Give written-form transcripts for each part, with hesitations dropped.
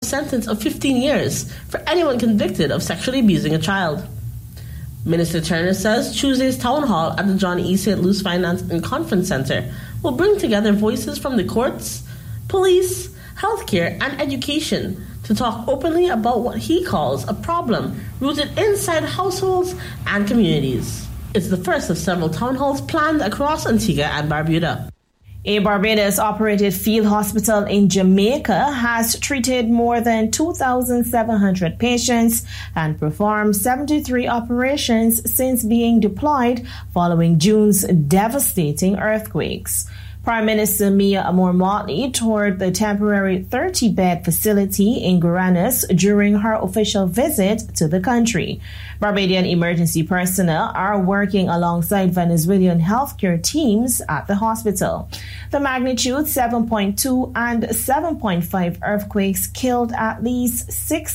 sentence of 15 years for anyone convicted of sexually abusing a child. Minister Turner says Tuesday's town hall at the John E. St. Louis Finance and Conference Center will bring together voices from the courts, police, healthcare, and education to talk openly about what he calls a problem rooted inside households and communities. It's the first of several town halls planned across Antigua and Barbuda. A Barbados-operated field hospital in Jamaica has treated more than 2,700 patients and performed 73 operations since being deployed following June's devastating earthquakes. Prime Minister Mia Amor-Motley toured the temporary 30-bed facility in Guaranas during her official visit to the country. Barbadian emergency personnel are working alongside Venezuelan healthcare teams at the hospital. The magnitude 7.2 and 7.5 earthquakes killed at least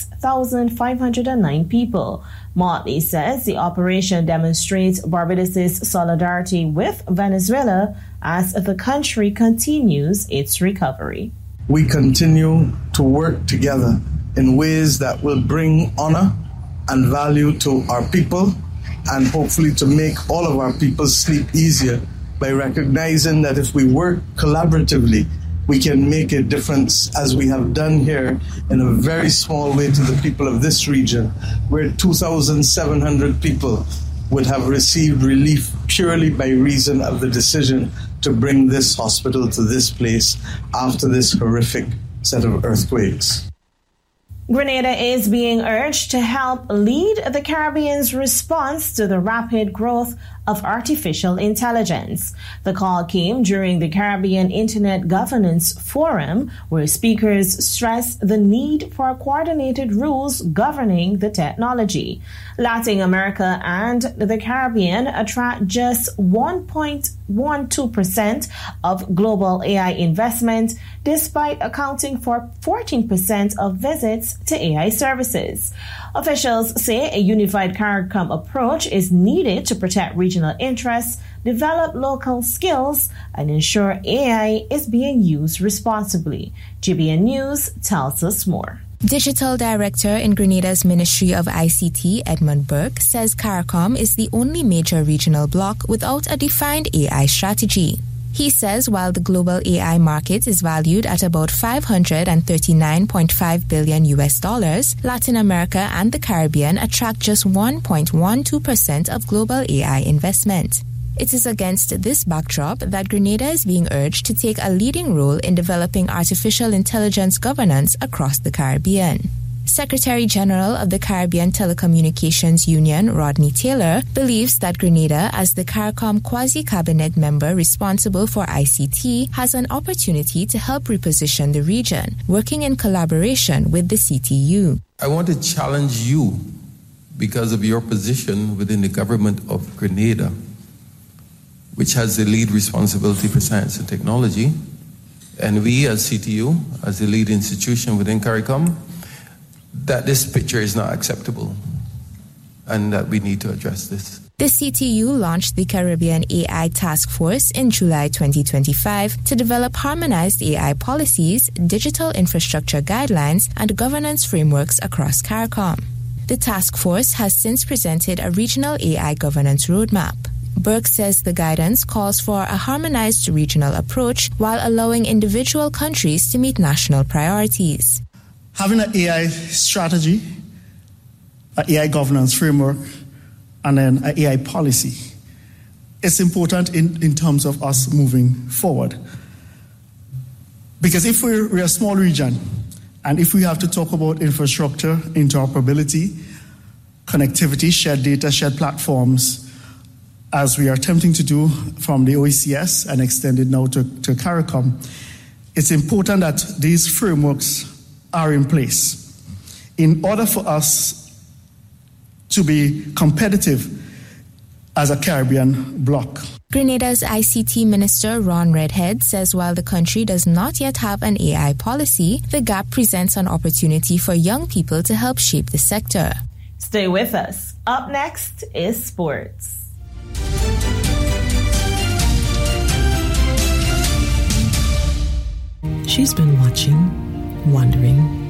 6,509 people. Motley says the operation demonstrates Barbados' solidarity with Venezuela as the country continues its recovery. We continue to work together in ways that will bring honor and value to our people and hopefully to make all of our people sleep easier by recognizing that if we work collaboratively, we can make a difference, as we have done here in a very small way to the people of this region, where 2,700 people would have received relief purely by reason of the decision to bring this hospital to this place after this horrific set of earthquakes. Grenada is being urged to help lead the Caribbean's response to the rapid growth of artificial intelligence. The call came during the Caribbean Internet Governance Forum, where speakers stressed the need for coordinated rules governing the technology. Latin America and the Caribbean attract just 1.12% of global AI investment, despite accounting for 14% of visits to AI services. Officials say a unified CARICOM approach is needed to protect regional interests, develop local skills, and ensure AI is being used responsibly. GBN News tells us more. Digital Director in Grenada's Ministry of ICT, Edmund Burke, says CARICOM is the only major regional bloc without a defined AI strategy. He says while the global AI market is valued at about $539.5 billion, Latin America and the Caribbean attract just 1.12% of global AI investment. It is against this backdrop that Grenada is being urged to take a leading role in developing artificial intelligence governance across the Caribbean. Secretary General of the Caribbean Telecommunications Union, Rodney Taylor, believes that Grenada, as the CARICOM quasi-cabinet member responsible for ICT, has an opportunity to help reposition the region, working in collaboration with the CTU. I want to challenge you because of your position within the government of Grenada, which has the lead responsibility for science and technology, and we as CTU, as the lead institution within CARICOM, that this picture is not acceptable and that we need to address this. The CTU launched the Caribbean AI Task Force in July 2025 to develop harmonized AI policies, digital infrastructure guidelines, and governance frameworks across CARICOM. The task force has since presented a regional AI governance roadmap. Burke says the guidance calls for a harmonized regional approach while allowing individual countries to meet national priorities. Having an AI strategy, an AI governance framework, and then an AI policy, it's important in terms of us moving forward. Because if we're a small region, and if we have to talk about infrastructure, interoperability, connectivity, shared data, shared platforms, as we are attempting to do from the OECS and extended now to CARICOM, it's important that these frameworks are in place in order for us to be competitive as a Caribbean bloc. Grenada's ICT Minister Ron Redhead says while the country does not yet have an AI policy, the gap presents an opportunity for young people to help shape the sector. Stay with us. Up next is sports. She's been watching, wondering,